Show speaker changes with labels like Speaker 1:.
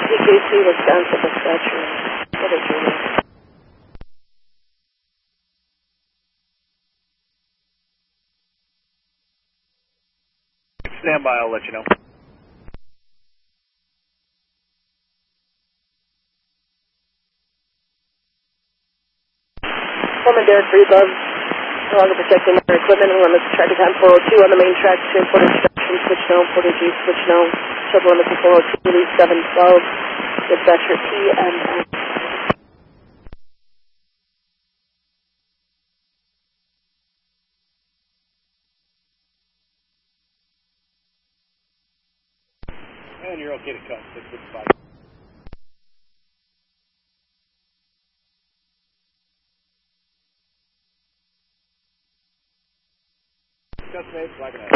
Speaker 1: DKC, Wisconsin, dispatcher. What is your name?
Speaker 2: Stand by, I'll let you know.
Speaker 1: Coleman Derek Breedlove, no longer protecting their equipment, limits traffic on 402 on the main track, transport instruction, switch no, Porter G, switch no, total limits of 402, release 712, dispatcher TMS.
Speaker 2: And you're okay to cut, 665. Custom 8, Black and